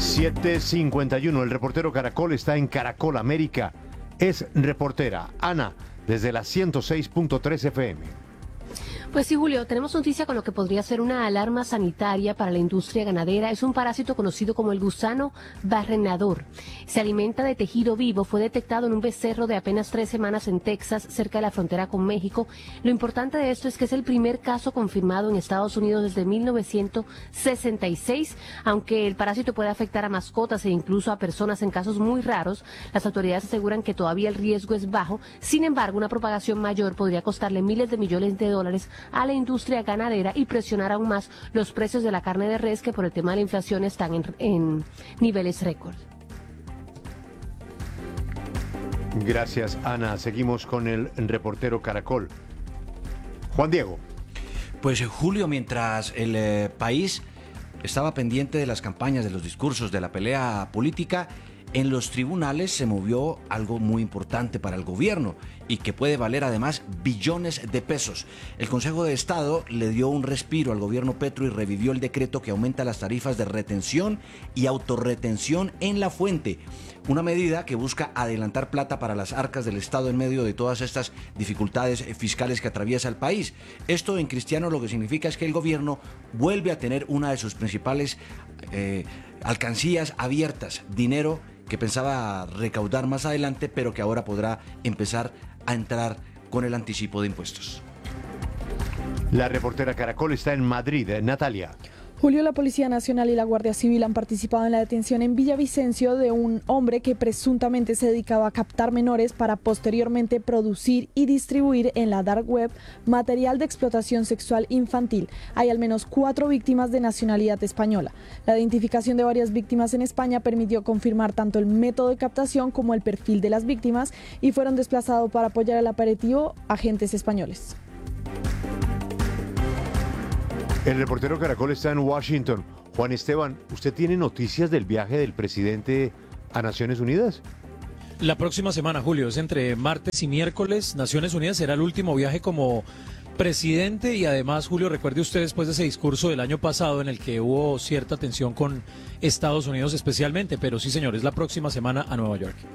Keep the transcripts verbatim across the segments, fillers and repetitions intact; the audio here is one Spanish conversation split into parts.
siete cincuenta y uno, el reportero Caracol está en Caracol América. Es reportera Ana, desde la ciento seis punto tres F M. Pues sí, Julio, tenemos noticia con lo que podría ser una alarma sanitaria para la industria ganadera. Es un parásito conocido como el gusano barrenador. Se alimenta de tejido vivo. Fue detectado en un becerro de apenas tres semanas en Texas, cerca de la frontera con México. Lo importante de esto es que es el primer caso confirmado en Estados Unidos desde mil novecientos sesenta y seis. Aunque el parásito puede afectar a mascotas e incluso a personas en casos muy raros, las autoridades aseguran que todavía el riesgo es bajo. Sin embargo, una propagación mayor podría costarle miles de millones de dólares a la industria ganadera y presionar aún más los precios de la carne de res, que por el tema de la inflación están en, en niveles récord. Gracias, Ana. Seguimos con el reportero Caracol. Juan Diego. Pues Julio, mientras el eh, país estaba pendiente de las campañas, de los discursos, de la pelea política, en los tribunales se movió algo muy importante para el gobierno y que puede valer además billones de pesos. El Consejo de Estado le dio un respiro al gobierno Petro y revivió el decreto que aumenta las tarifas de retención y autorretención en la fuente. Una medida que busca adelantar plata para las arcas del Estado en medio de todas estas dificultades fiscales que atraviesa el país. Esto en cristiano lo que significa es que el gobierno vuelve a tener una de sus principales eh, alcancías abiertas, dinero que pensaba recaudar más adelante, pero que ahora podrá empezar a entrar con el anticipo de impuestos. La reportera Caracol está en Madrid. Natalia. Julio, la Policía Nacional y la Guardia Civil han participado en la detención en Villavicencio de un hombre que presuntamente se dedicaba a captar menores para posteriormente producir y distribuir en la dark web material de explotación sexual infantil. Hay al menos cuatro víctimas de nacionalidad española. La identificación de varias víctimas en España permitió confirmar tanto el método de captación como el perfil de las víctimas y fueron desplazados para apoyar el operativo agentes españoles. El reportero Caracol está en Washington. Juan Esteban, ¿usted tiene noticias del viaje del presidente a Naciones Unidas? La próxima semana, Julio, es entre martes y miércoles. Naciones Unidas será el último viaje como presidente y además, Julio, recuerde usted después de ese discurso del año pasado en el que hubo cierta tensión con Estados Unidos especialmente, pero sí, señor, es la próxima semana a Nueva York.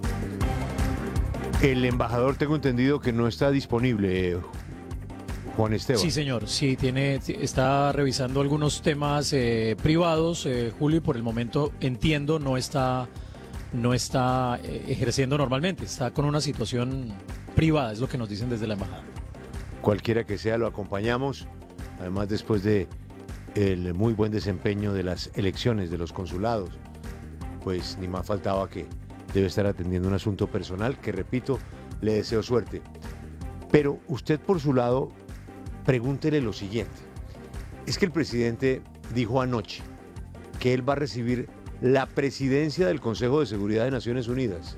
El embajador, tengo entendido que no está disponible, Juan Esteban. Sí, señor, sí, tiene, está revisando algunos temas eh, privados, eh, Julio, y por el momento entiendo no está, no está eh, ejerciendo normalmente, está con una situación privada, es lo que nos dicen desde la embajada. Cualquiera que sea, lo acompañamos, además después de el muy buen desempeño de las elecciones de los consulados, pues ni más faltaba que debe estar atendiendo un asunto personal que, repito, le deseo suerte. Pero usted por su lado, pregúntele lo siguiente. Es que el presidente dijo anoche que él va a recibir la presidencia del Consejo de Seguridad de Naciones Unidas.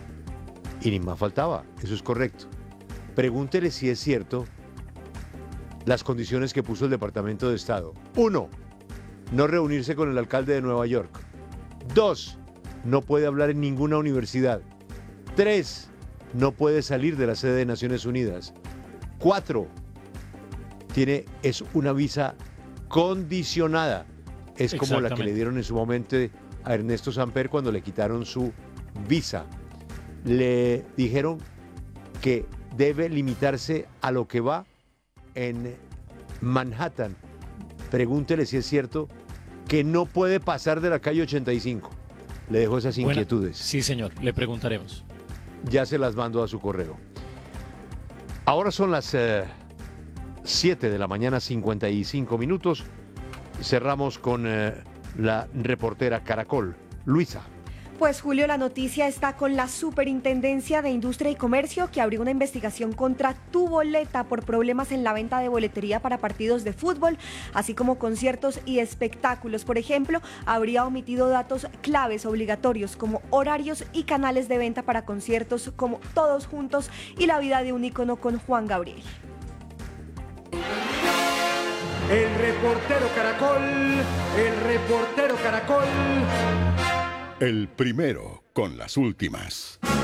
Y ni más faltaba, eso es correcto. Pregúntele si es cierto las condiciones que puso el Departamento de Estado. Uno, no reunirse con el alcalde de Nueva York. Dos, no puede hablar en ninguna universidad. Tres, no puede salir de la sede de Naciones Unidas. Cuatro, tiene, es una visa condicionada. Es como la que le dieron en su momento a Ernesto Samper cuando le quitaron su visa. Le dijeron que debe limitarse a lo que va en Manhattan. Pregúntele si es cierto que no puede pasar de la calle ochenta y cinco. Le dejo esas inquietudes. Bueno, sí, señor, le preguntaremos. Ya se las mando a su correo. Ahora son las eh, siete de la mañana, cincuenta y cinco minutos. Cerramos con eh, la reportera Caracol, Luisa. Pues Julio, la noticia está con la Superintendencia de Industria y Comercio, que abrió una investigación contra Tu Boleta por problemas en la venta de boletería para partidos de fútbol, así como conciertos y espectáculos. Por ejemplo, habría omitido datos claves obligatorios como horarios y canales de venta para conciertos como Todos Juntos y La Vida de un Ícono con Juan Gabriel. El reportero Caracol, el reportero Caracol. El primero con las últimas.